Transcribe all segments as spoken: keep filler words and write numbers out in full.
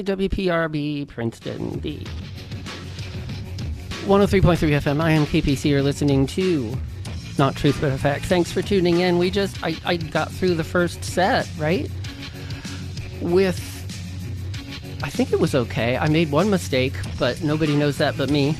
K W P R B, Princeton B. one oh three point three F M, I am K P C. You're listening to Not Truth But Effect. Thanks for tuning in. We just, I, I got through the first set, right? With, I think it was okay. I made one mistake, but nobody knows that but me.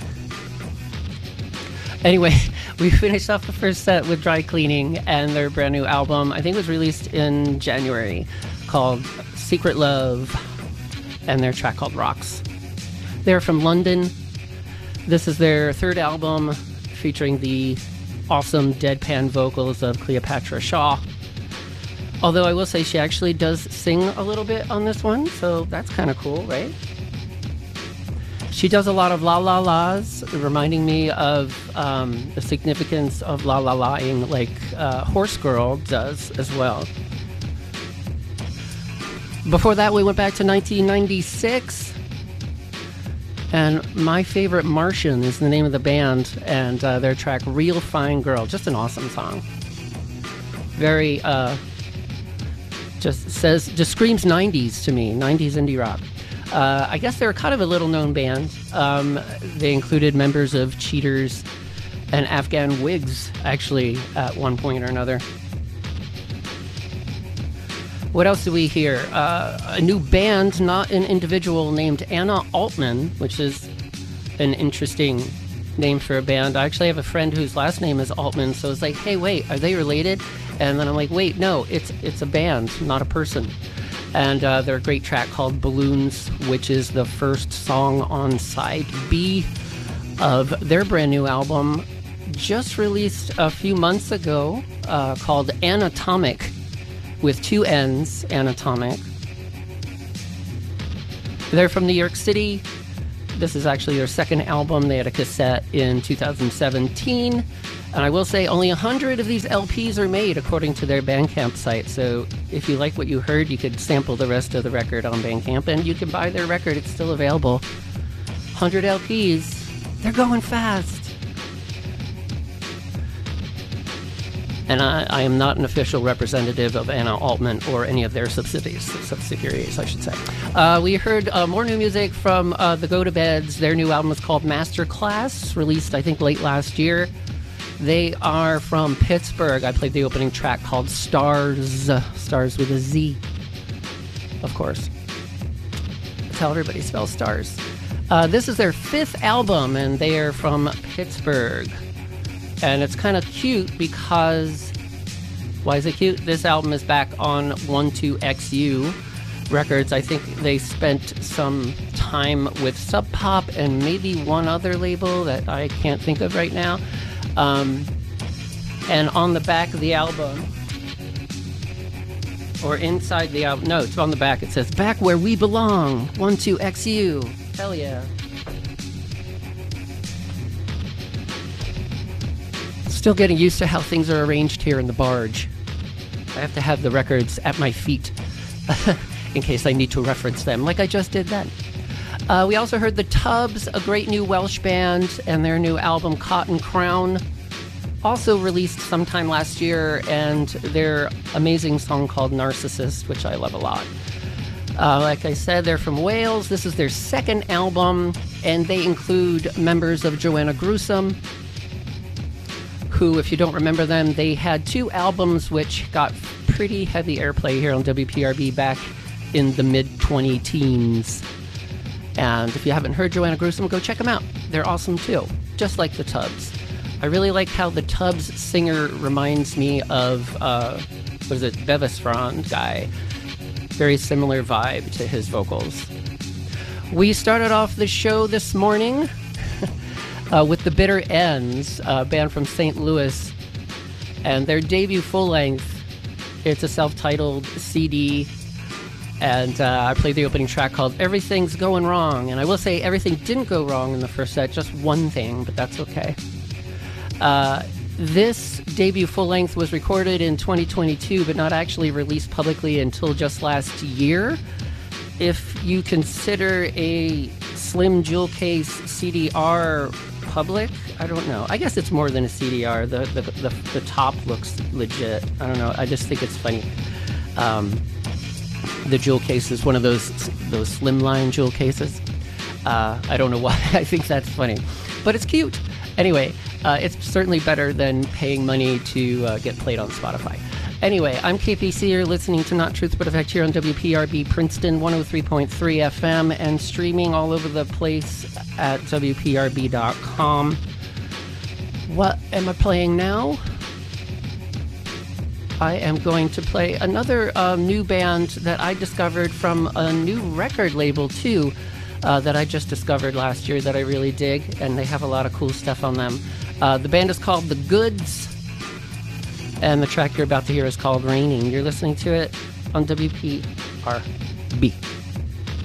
Anyway, we finished off the first set with Dry Cleaning and their brand new album. I think it was released in January, called Secret Love, and their track called Rocks. They're from London. This is their third album, featuring the awesome deadpan vocals of Cleopatra Shaw. Although I will say she actually does sing a little bit on this one, so that's kind of cool, right? She does a lot of la la la's, reminding me of um, the significance of la la laing, like uh, Horse Girl does as well. Before that, we went back to nineteen ninety-six, and My Favorite Martian is the name of the band, and uh, their track Real Fine Girl, just an awesome song. Very, uh, just says, just screams nineties to me, nineties indie rock. Uh, I guess they're kind of a little-known band. Um, they included members of Cheaters and Afghan Wigs, actually, at one point or another. What else do we hear? Uh, a new band, not an individual, named Anna Altman, which is an interesting name for a band. I actually have a friend whose last name is Altman, so it's like, hey, wait, are they related? And then I'm like, wait, no, it's it's a band, not a person. And uh, their great track called Balloons, which is the first song on side B of their brand new album, just released a few months ago, uh, called Anatomic, with two N's, Anatomic. They're from New York City. This is actually their second album. They had a cassette in two thousand seventeen. And I will say only one hundred of these L Ps are made according to their Bandcamp site. So if you like what you heard, you could sample the rest of the record on Bandcamp, and you can buy their record. It's still available. one hundred L Ps. They're going fast. And I, I am not an official representative of Anna Altman or any of their subsidiaries, subsidiaries I should say. Uh, we heard uh, more new music from uh, the Gotobeds. Their new album is called Masterclass, released I think late last year. They are from Pittsburgh. I played the opening track called Stars. Stars with a Z, of course. That's how everybody spells stars. Uh, this is their fifth album, and they are from Pittsburgh. And it's kind of cute because, why is it cute? This album is back on one two X U Records. I think they spent some time with Sub Pop and maybe one other label that I can't think of right now. Um, and on the back of the album, or inside the album, no, it's on the back, it says, "Back Where We Belong, one two X U. Hell yeah. Still getting used to how things are arranged here in the barge. I have to have the records at my feet in case I need to reference them, like I just did then. Uh, we also heard The Tubs, a great new Welsh band, and their new album Cotton Crown, also released sometime last year, and their amazing song called Narcissist, which I love a lot. Uh, like I said, they're from Wales. This is their second album, and they include members of Joanna Gruesome, who, if you don't remember them, they had two albums which got pretty heavy airplay here on W P R B back in the mid-twenty teens. And if you haven't heard Joanna Gruesome, go check them out. They're awesome too, just like The Tubs. I really like how The Tubs singer reminds me of, uh, what is it, Bevis Frond guy. Very similar vibe to his vocals. We started off the show this morning uh, with The Bitter Ends, a band from Saint Louis, and their debut full-length. It's a self-titled C D. And uh, I played the opening track called Everything's Going Wrong. And I will say everything didn't go wrong in the first set, just one thing, but that's okay. Uh, this debut full-length was recorded in twenty twenty-two, but not actually released publicly until just last year. If you consider a slim jewel case C D R public, I don't know. I guess it's more than a C D R. The, the, the, the top looks legit. I don't know. I just think it's funny. Um... The jewel case is one of those those slimline jewel cases. Uh, I don't know why I think that's funny, but it's cute. Anyway, uh, it's certainly better than paying money to uh, get played on Spotify. Anyway, I'm K P C. You're listening to Not Truth But Effect here on W P R B Princeton one oh three point three F M and streaming all over the place at W P R B dot com. What am I playing now? I am going to play another uh, new band that I discovered from a new record label, too, uh, that I just discovered last year that I really dig, and they have a lot of cool stuff on them. Uh, the band is called The Goods, and the track you're about to hear is called Raining. You're listening to it on W P R B.